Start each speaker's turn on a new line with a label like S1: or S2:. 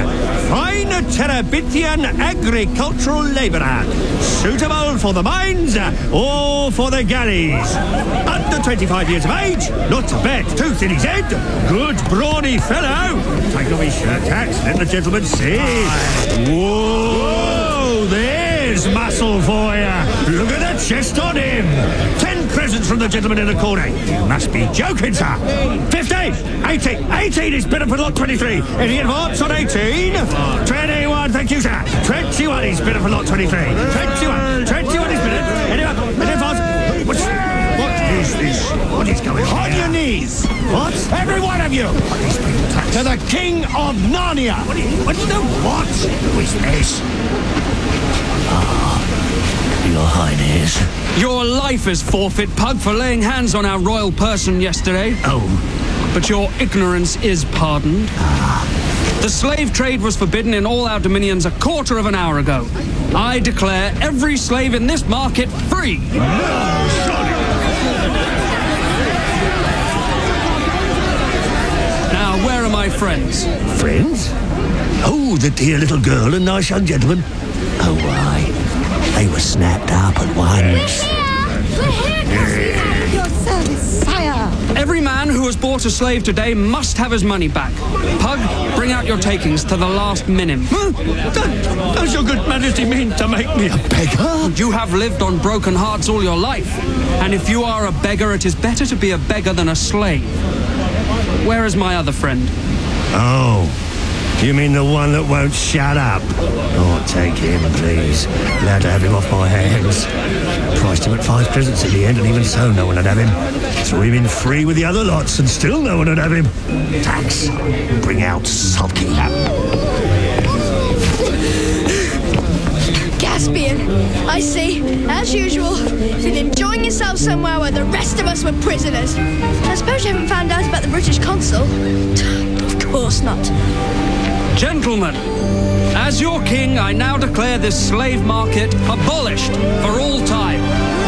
S1: fine Terabithian agricultural labourer, suitable for the mines or for the galleys. Under 25 years of age, not a bad tooth in his head, good brawny fellow. Take off his shirt, Tax, let the gentleman see. Whoa, there's muscle for you. Look at the chest on him. 10 presents from the gentleman in the corner. You must be joking, sir. 15, 18 is bidden for lot 23. Any advance on 18? 21, thank you, sir. 21 is bidden for lot 23. 21 is bidden. Any advance? What is this? What is going on?
S2: On your knees!
S1: What?
S2: Every one of you! To the King of Narnia!
S1: What? Who is this?
S3: Your Highness.
S4: Your life is forfeit, Pug, for laying hands on our royal person yesterday.
S3: Oh.
S4: But your ignorance is pardoned. The slave trade was forbidden in all our dominions a quarter of an hour ago. I declare every slave in this market free. Now, where are my friends?
S3: Friends? Oh, the dear little girl and nice young gentleman. Oh, why? They were snapped up at once.
S5: We're here, at your service, sire.
S4: Every man who has bought a slave today must have his money back. Pug, bring out your takings to the last minim.
S1: Does your good majesty mean to make me a beggar?
S4: You have lived on broken hearts all your life. And if you are a beggar, it is better to be a beggar than a slave. Where is my other friend?
S1: Oh, you mean the one that won't shut up? Oh, take him, please. Glad to have him off my hands. Priced him at 5 presents in the end, and even so, no one would have him. Threw him in free with the other lots, and still no one would have him.
S3: Tax, bring out Sulky.
S5: Caspian, I see, as usual, been enjoying yourself somewhere where the rest of us were prisoners. I suppose you haven't found out about the British consul? Of course not.
S4: Gentlemen, as your king, I now declare this slave market abolished for all time.